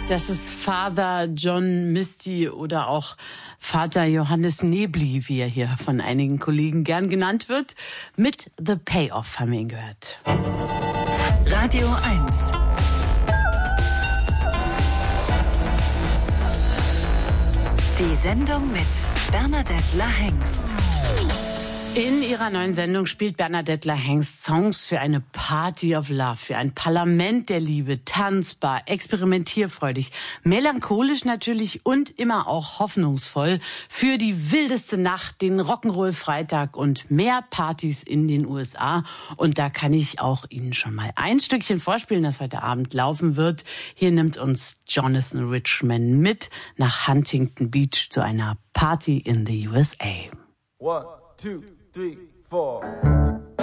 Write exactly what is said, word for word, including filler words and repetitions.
Das ist Father John Misty oder auch Vater Johannes Nebli, wie er hier von einigen Kollegen gern genannt wird. Mit The Payoff haben wir ihn gehört. Radio eins. Die Sendung mit Bernadette Lahengst. In ihrer neuen Sendung spielt Bernadette Lahengst Songs für eine Party of Love, für ein Parlament der Liebe, tanzbar, experimentierfreudig, melancholisch natürlich und immer auch hoffnungsvoll für die wildeste Nacht, den Rock'n'Roll-Freitag und mehr Partys in den U S A. Und da kann ich auch Ihnen schon mal ein Stückchen vorspielen, das heute Abend laufen wird. Hier nimmt uns Jonathan Richman mit nach Huntington Beach zu einer Party in the U S A. One, two, three, four.